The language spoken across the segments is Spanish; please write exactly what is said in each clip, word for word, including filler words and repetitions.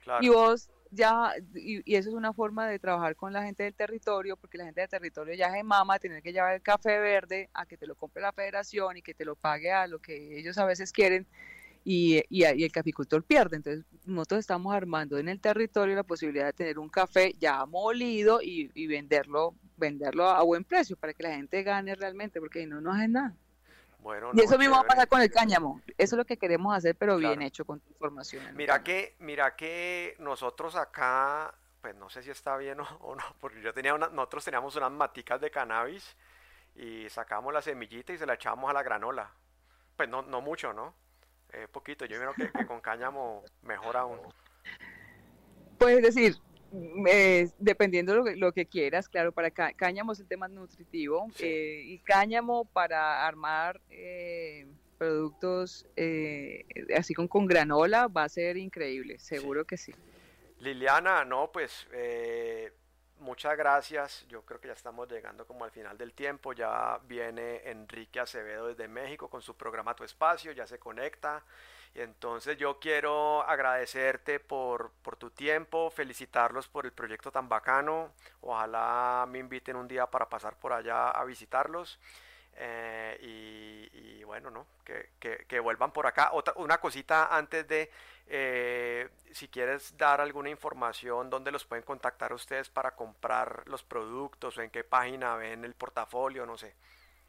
Y claro. vos ya, y, y eso es una forma de trabajar con la gente del territorio, porque la gente del territorio ya se mama tener que llevar el café verde a que te lo compre la federación y que te lo pague a lo que ellos a veces quieren y, y, y el caficultor pierde. Entonces, nosotros estamos armando en el territorio la posibilidad de tener un café ya molido y, y venderlo, venderlo a buen precio para que la gente gane realmente, porque no, no hacen nada. Bueno, Y no, eso mismo va a chévere, pasar con el cáñamo. Eso es lo que queremos hacer, pero bien claro. hecho con tu información en el Mira cáñamo. que, mira que nosotros acá, pues no sé si está bien o, o no, porque yo tenía una, nosotros teníamos unas maticas de cannabis y sacábamos la semillita y se la echábamos a la granola. Pues no, no mucho, ¿no? Eh, poquito. Yo creo que, que con cáñamo mejor aún. Puedes decir, eh, dependiendo lo que, lo que quieras, claro, para cá, cáñamo es el tema nutritivo Sí, eh, y cáñamo para armar eh, productos eh, así con, con granola va a ser increíble, sí. seguro que sí. Liliana, no, pues eh, muchas gracias. Yo creo que ya estamos llegando como al final del tiempo. Ya viene Enrique Acevedo desde México con su programa Tu Espacio, ya se conecta. Y entonces yo quiero agradecerte por, por tu tiempo, felicitarlos por el proyecto tan bacano. Ojalá me inviten un día para pasar por allá a visitarlos. Eh, y, y, bueno, ¿no? Que, que, que, vuelvan por acá. Otra, una cosita antes de, eh, si quieres dar alguna información, dónde los pueden contactar ustedes para comprar los productos o en qué página ven el portafolio, no sé.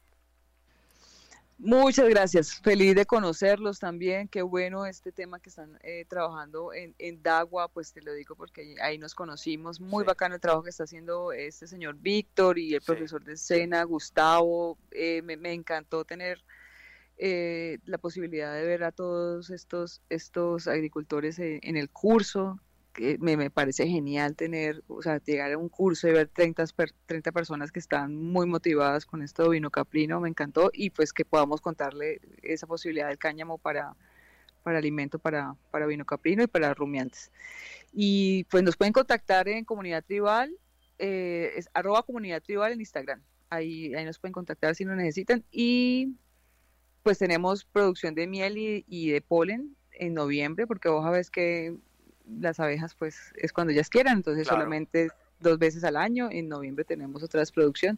Muchas gracias, feliz de conocerlos también, qué bueno este tema que están eh, trabajando en, en Dagua, pues te lo digo porque ahí nos conocimos, muy Sí, bacano el trabajo que está haciendo este señor Víctor y el sí, profesor de escena, Gustavo, eh, me, me encantó tener eh, la posibilidad de ver a todos estos, estos agricultores en, en el curso, que me, me, parece genial tener, o sea, llegar a un curso y ver treinta, per, treinta personas que están muy motivadas con esto de vino caprino, me encantó, y pues que podamos contarle esa posibilidad del cáñamo para, para alimento para, para vino caprino y para rumiantes. Y pues nos pueden contactar en Comunidad Tribal, eh, es arroba Comunidad Tribal en Instagram, ahí, ahí nos pueden contactar si lo necesitan, y pues tenemos producción de miel y, y de polen en noviembre, porque vos sabés que las abejas pues es cuando ellas quieran, entonces claro. solamente dos veces al año, en noviembre tenemos otra vez producción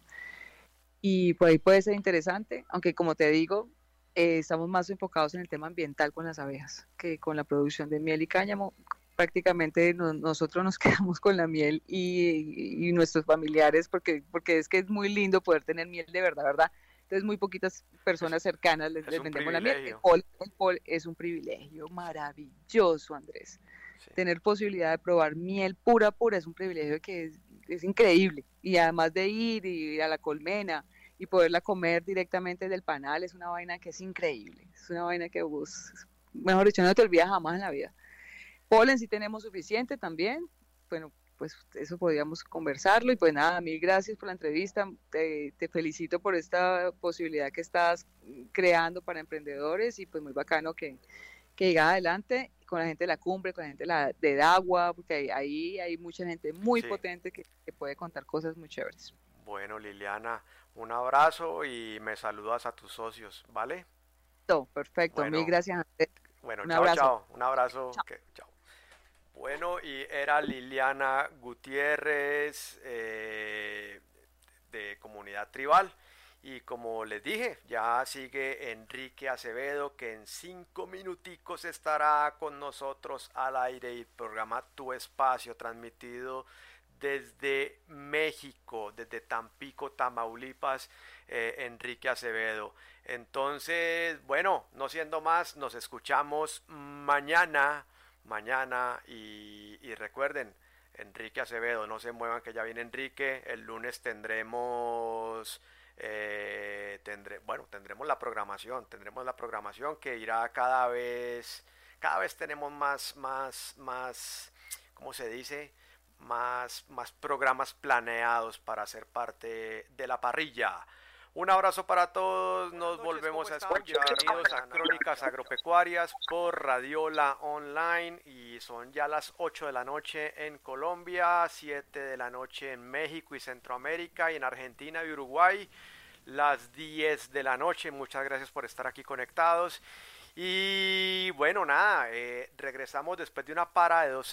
y por ahí puede ser interesante, aunque como te digo, eh, estamos más enfocados en el tema ambiental con las abejas que con la producción de miel y cáñamo. Prácticamente no, nosotros nos quedamos con la miel y, y, nuestros familiares porque, porque es que es muy lindo poder tener miel de verdad, ¿verdad? Entonces muy poquitas Es, personas cercanas les, es les un vendemos la miel. El privilegio. pol, el pol es un privilegio maravilloso, Andrés. Sí. Tener posibilidad de probar miel pura, pura, es un privilegio que es, es increíble. Y además de ir y ir a la colmena y poderla comer directamente del panal, es una vaina que es increíble. Es una vaina que vos, mejor dicho, no te olvidas jamás en la vida. Polen sí tenemos suficiente también. Bueno, pues eso podríamos conversarlo. Y pues nada, mil gracias por la entrevista. Te, te felicito por esta posibilidad que estás creando para emprendedores y pues muy bacano que, que llegue adelante con la gente de la cumbre, con la gente de, la, de Dagua, porque ahí, ahí hay mucha gente muy Sí. potente que, que puede contar cosas muy chéveres. Bueno, Liliana, un abrazo y me saludas a tus socios, ¿vale? Todo, perfecto, mil Bueno, gracias, Andrés. bueno, Un chao, abrazo. chao. Un abrazo. Chao. Que, chao. Bueno, y era Liliana Gutiérrez eh, de Comunidad Tribal. Y como les dije, ya sigue Enrique Acevedo, que en cinco minuticos estará con nosotros al aire y el programa Tu Espacio, transmitido desde México, desde Tampico, Tamaulipas, eh, Enrique Acevedo. Entonces, bueno, no siendo más, nos escuchamos mañana, mañana y, y recuerden, Enrique Acevedo, no se muevan que ya viene Enrique, el lunes tendremos eh, tendré, bueno, tendremos la programación, tendremos la programación que irá cada vez, cada vez tenemos más, más, más, ¿cómo se dice? Más, más programas planeados para ser parte de la parrilla. Un abrazo para todos, nos volvemos a escuchar. Bienvenidos a Crónicas Agropecuarias por Radiola Online y son ya las ocho de la noche en Colombia, siete de la noche en México y Centroamérica y en Argentina y Uruguay, las diez de la noche. Muchas gracias por estar aquí conectados. Y bueno, nada, eh, regresamos después de una para de dos